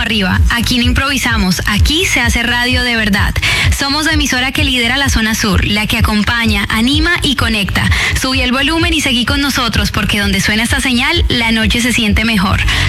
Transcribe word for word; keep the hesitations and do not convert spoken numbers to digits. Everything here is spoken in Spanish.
arriba. Aquí no improvisamos, aquí se hace radio de verdad. Somos la emisora que lidera la zona sur, la que acompaña, anima y conecta. Subí el volumen y seguí con nosotros porque donde suena esta señal, la noche se siente mejor.